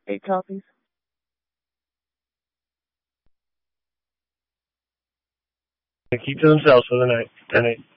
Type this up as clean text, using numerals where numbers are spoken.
8 copies. They keep to themselves for the night. 10-8.